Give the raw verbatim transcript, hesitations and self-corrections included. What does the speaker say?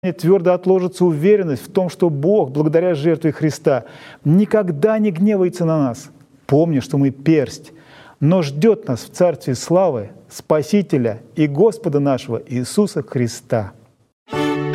твердо отложится уверенность в том, что Бог, благодаря жертве Христа, никогда не гневается на нас. Помни, что мы персть, но ждет нас в Царстве славы Спасителя и Господа нашего Иисуса Христа.